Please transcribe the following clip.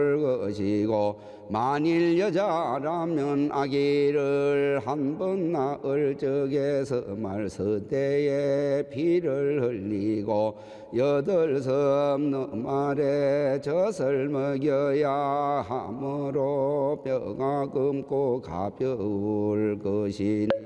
것이고 만일 여자라면 아기를 한 번 낳을 적에서 말서대에 피를 흘리고 여덟 섬 너말에 젖을 먹여야 하므로 뼈가 검고 가벼울 것이니